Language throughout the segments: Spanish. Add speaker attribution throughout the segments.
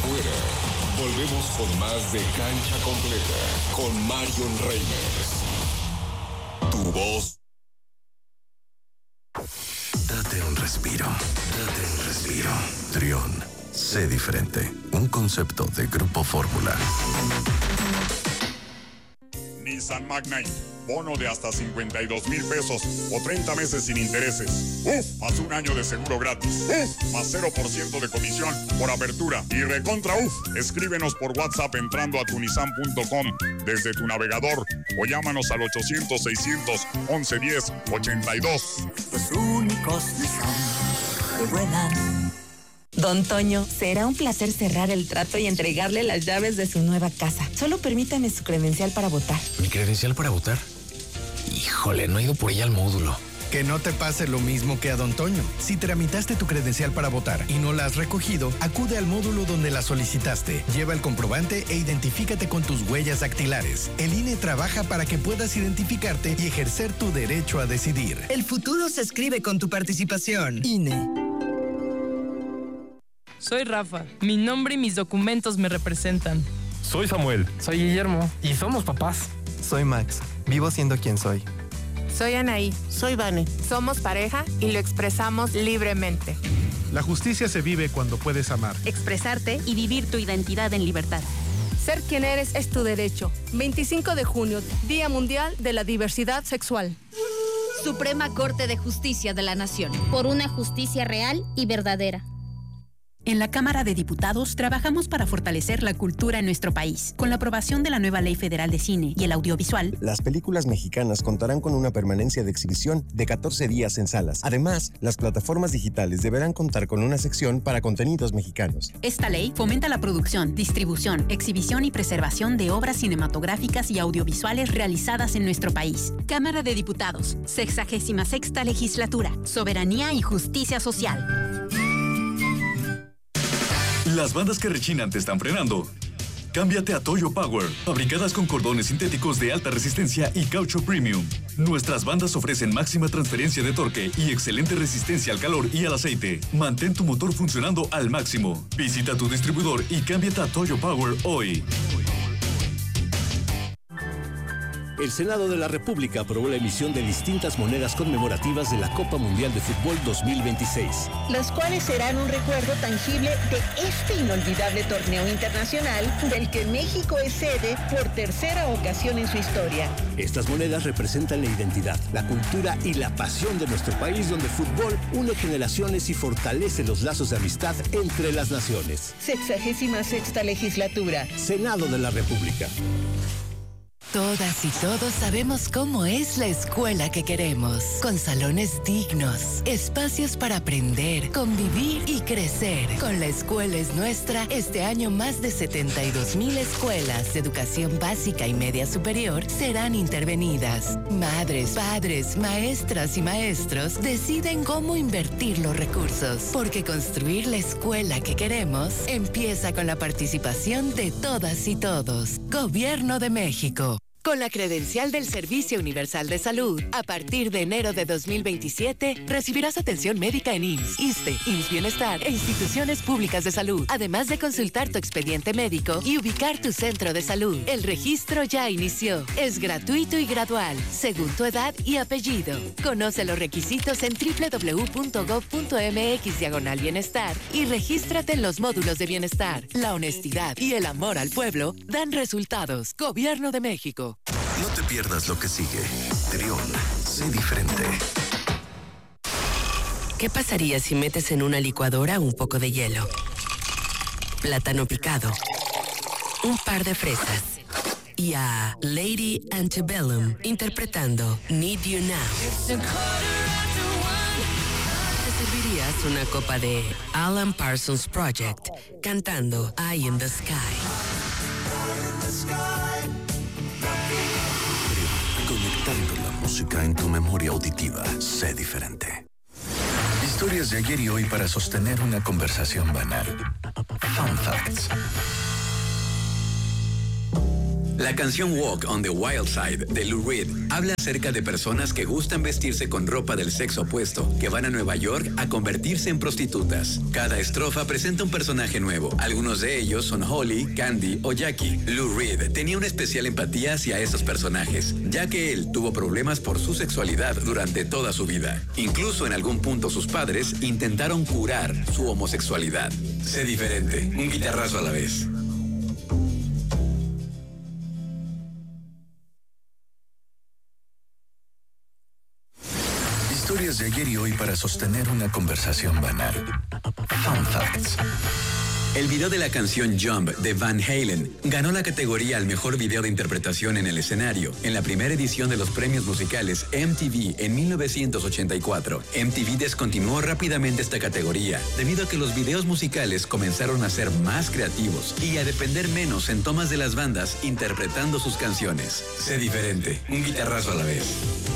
Speaker 1: afuera. Volvemos con más de Cancha Completa con Marion Reimers. Tu voz.
Speaker 2: Date un respiro. Trión. Sé diferente. Un concepto de Grupo Fórmula.
Speaker 3: Nissan Magnite. Bono de hasta 52,000 pesos o 30 meses sin intereses. Más un año de seguro gratis. Más 0% de comisión por apertura. Y recontra escríbenos por WhatsApp entrando a tunisan.com desde tu navegador o llámanos al 800-600-1110-82.
Speaker 4: Los únicos Nissan que vuelan.
Speaker 5: Don Toño, será un placer cerrar el trato y entregarle las llaves de su nueva casa. Solo permítame su credencial para votar.
Speaker 6: ¿Mi credencial para votar? Híjole, no he ido por ella al módulo.
Speaker 7: Que no te pase lo mismo que a Don Toño. Si tramitaste tu credencial para votar y no la has recogido, acude al módulo donde la solicitaste. Lleva el comprobante e identifícate con tus huellas dactilares. El INE trabaja para que puedas identificarte y ejercer tu derecho a decidir.
Speaker 8: El futuro se escribe con tu participación. INE.
Speaker 9: Soy Rafa. Mi nombre y mis documentos me representan.
Speaker 10: Soy Samuel.
Speaker 6: Soy Guillermo. Y somos papás.
Speaker 11: Soy Max. Vivo siendo quien soy.
Speaker 12: Soy Anaí.
Speaker 13: Soy Vane.
Speaker 12: Somos pareja y lo expresamos libremente.
Speaker 14: La justicia se vive cuando puedes amar,
Speaker 15: expresarte y vivir tu identidad en libertad.
Speaker 16: Ser quien eres es tu derecho. 25 de junio, Día Mundial de la Diversidad Sexual.
Speaker 15: Suprema Corte de Justicia de la Nación.
Speaker 17: Por una justicia real y verdadera.
Speaker 18: En la Cámara de Diputados trabajamos para fortalecer la cultura en nuestro país. Con la aprobación de la nueva Ley Federal de Cine y el Audiovisual,
Speaker 19: las películas mexicanas contarán con una permanencia de exhibición de 14 días en salas. Además, las plataformas digitales deberán contar con una sección para contenidos mexicanos.
Speaker 18: Esta ley fomenta la producción, distribución, exhibición y preservación de obras cinematográficas y audiovisuales realizadas en nuestro país. Cámara de Diputados, 66ª Legislatura, Soberanía y Justicia Social.
Speaker 20: Las bandas que rechinan te están frenando. Cámbiate a Toyo Power, fabricadas con cordones sintéticos de alta resistencia y caucho premium. Nuestras bandas ofrecen máxima transferencia de torque y excelente resistencia al calor y al aceite. Mantén tu motor funcionando al máximo. Visita tu distribuidor y cámbiate a Toyo Power hoy.
Speaker 9: El Senado de la República aprobó la emisión de distintas monedas conmemorativas de la Copa Mundial de Fútbol 2026.
Speaker 16: Las cuales serán un recuerdo tangible de este inolvidable torneo internacional del que México es sede por tercera ocasión en su historia.
Speaker 9: Estas monedas representan la identidad, la cultura y la pasión de nuestro país, donde el fútbol une generaciones y fortalece los lazos de amistad entre las naciones.
Speaker 16: 66ª Legislatura.
Speaker 9: Senado de la República.
Speaker 7: Todas y todos sabemos cómo es la escuela que queremos, con salones dignos, espacios para aprender, convivir y crecer. Con La Escuela es Nuestra, este año más de 72,000 escuelas de educación básica y media superior serán intervenidas. Madres, padres, maestras y maestros deciden cómo invertir los recursos, porque construir la escuela que queremos empieza con la participación de todas y todos. Gobierno de México. Con la credencial del Servicio Universal de Salud, a partir de enero de 2027, recibirás atención médica en IMSS, ISSSTE, IMSS Bienestar e instituciones públicas de salud, además de consultar tu expediente médico y ubicar tu centro de salud. El registro ya inició. Es gratuito y gradual, según tu edad y apellido. Conoce los requisitos en www.gov.mx/bienestar y regístrate en los módulos de bienestar. La honestidad y el amor al pueblo dan resultados. Gobierno de México.
Speaker 2: No te pierdas lo que sigue. Trión, sé diferente.
Speaker 7: ¿Qué pasaría si metes en una licuadora un poco de hielo, plátano picado, un par de fresas y a Lady Antebellum interpretando Need You Now? Te servirías una copa de Alan Parsons Project cantando Eye in the Sky.
Speaker 2: Conectando la música en tu memoria auditiva. Sé diferente. Historias de ayer y hoy para sostener una conversación banal. Fun Facts.
Speaker 10: La canción Walk on the Wild Side de Lou Reed habla acerca de personas que gustan vestirse con ropa del sexo opuesto, que van a Nueva York a convertirse en prostitutas. Cada estrofa presenta un personaje nuevo. Algunos de ellos son Holly, Candy o Jackie. Lou Reed tenía una especial empatía hacia estos personajes, ya que él tuvo problemas por su sexualidad durante toda su vida. Incluso en algún punto sus padres intentaron curar su homosexualidad. Sé diferente, un guitarrazo a la vez.
Speaker 2: Historias de ayer y hoy para sostener una conversación banal. Fun Facts.
Speaker 10: El video de la canción Jump de Van Halen ganó la categoría al mejor video de interpretación en el escenario en la primera edición de los premios musicales MTV en 1984. MTV descontinuó rápidamente esta categoría debido a que los videos musicales comenzaron a ser más creativos y a depender menos en tomas de las bandas interpretando sus canciones. Sé diferente, un guitarrazo a la vez.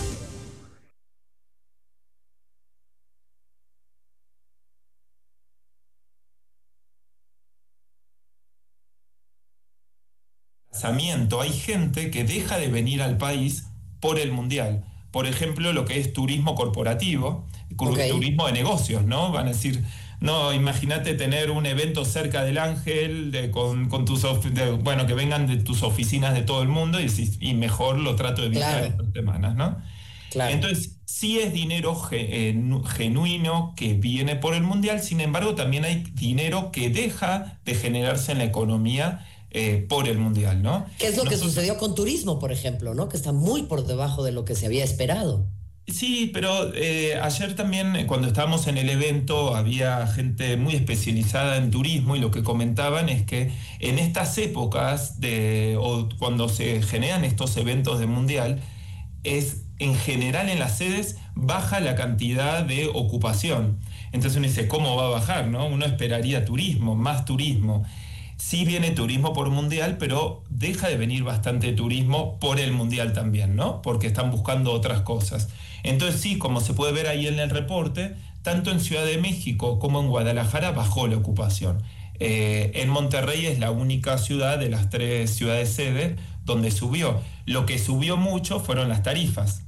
Speaker 13: Hay gente que deja de venir al país por el mundial. Por ejemplo, lo que es turismo corporativo, turismo de negocios, ¿no? Van a decir, no, imagínate tener un evento cerca del Ángel con tus que vengan de tus oficinas de todo el mundo y mejor lo trato de evitar estas semanas, ¿no? Claro. Entonces, sí es dinero genuino que viene por el mundial, sin embargo, también hay dinero que deja de generarse en la economía por el mundial, ¿no?
Speaker 21: ¿Qué es lo que sucedió con turismo, por ejemplo, ¿no? Que está muy por debajo de lo que se había esperado.
Speaker 13: Sí, pero ayer también cuando estábamos en el evento había gente muy especializada en turismo y lo que comentaban es que en estas épocas o cuando se generan estos eventos de mundial, es en general en las sedes baja la cantidad de ocupación. Entonces uno dice, ¿cómo va a bajar, no? Uno esperaría turismo, más turismo. Sí viene turismo por mundial, pero deja de venir bastante turismo por el mundial también, ¿no? Porque están buscando otras cosas. Entonces sí, como se puede ver ahí en el reporte, tanto en Ciudad de México como en Guadalajara bajó la ocupación. En Monterrey es la única ciudad de las 3 ciudades sede donde subió. Lo que subió mucho fueron las tarifas.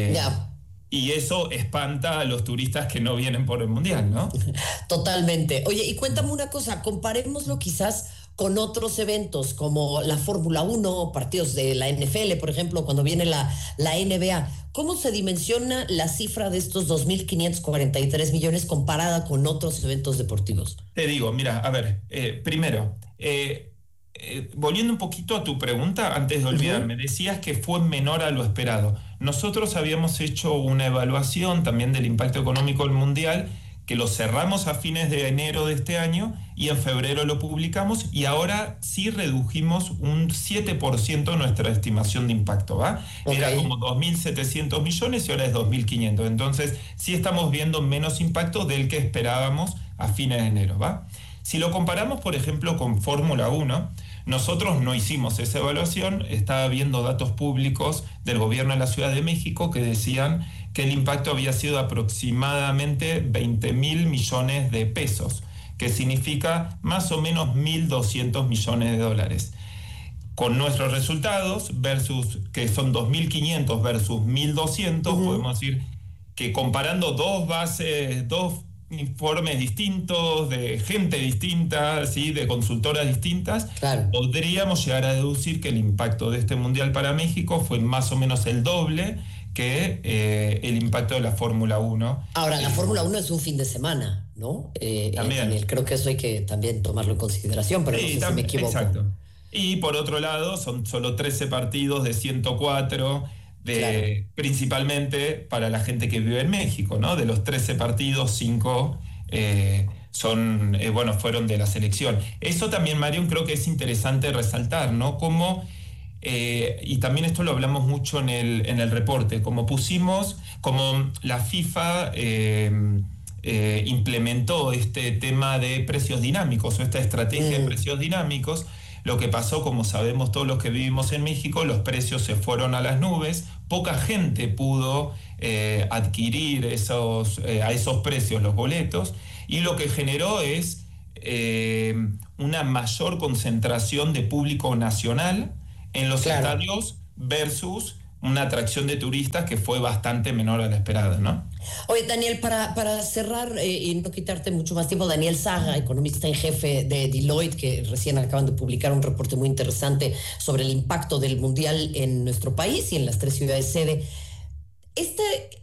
Speaker 13: Y eso espanta a los turistas que no vienen por el mundial, ¿no?
Speaker 21: Totalmente. Oye, y cuéntame una cosa, comparémoslo quizás con otros eventos como la Fórmula 1, partidos de la NFL, por ejemplo, cuando viene la NBA. ¿Cómo se dimensiona la cifra de estos 2.543 millones comparada con otros eventos deportivos?
Speaker 13: Te digo, mira, a ver, primero, volviendo un poquito a tu pregunta, antes de olvidarme, decías que fue menor a lo esperado. Nosotros habíamos hecho una evaluación también del impacto económico del mundial, que lo cerramos a fines de enero de este año y en febrero lo publicamos y ahora sí redujimos un 7% nuestra estimación de impacto, ¿va? Era como 2.700 millones y ahora es 2.500. Entonces sí estamos viendo menos impacto del que esperábamos a fines de enero, ¿va? Si lo comparamos, por ejemplo, con Fórmula 1, nosotros no hicimos esa evaluación, estaba viendo datos públicos del gobierno de la Ciudad de México que decían que el impacto había sido aproximadamente 20.000 millones de pesos, que significa más o menos 1.200 millones de dólares. Con nuestros resultados, que son 2.500 versus 1.200, podemos decir que comparando dos informes distintos, de gente distinta, ¿sí? De consultoras distintas, podríamos llegar a deducir que el impacto de este mundial para México fue más o menos el doble que el impacto de la Fórmula 1.
Speaker 21: Ahora, la Fórmula 1 es un fin de semana, ¿no? También. Creo que eso hay que también tomarlo en consideración, pero no sé si me equivoco.
Speaker 13: Exacto. Y por otro lado, son solo 13 partidos de 104, principalmente para la gente que vive en México, ¿no? De los 13 partidos, 5 fueron de la selección. Eso también, Marion, creo que es interesante resaltar, ¿no? Como y también esto lo hablamos mucho en el reporte, como la FIFA implementó este tema de precios dinámicos o esta estrategia de precios dinámicos. Lo que pasó, como sabemos todos los que vivimos en México, los precios se fueron a las nubes, poca gente pudo adquirir a esos precios los boletos, y lo que generó es una mayor concentración de público nacional en los estadios versus una atracción de turistas que fue bastante menor a la esperada, ¿no?
Speaker 21: Oye, Daniel, para cerrar y no quitarte mucho más tiempo, Daniel Saga, economista en jefe de Deloitte, que recién acaban de publicar un reporte muy interesante sobre el impacto del Mundial en nuestro país y en las 3 ciudades sede.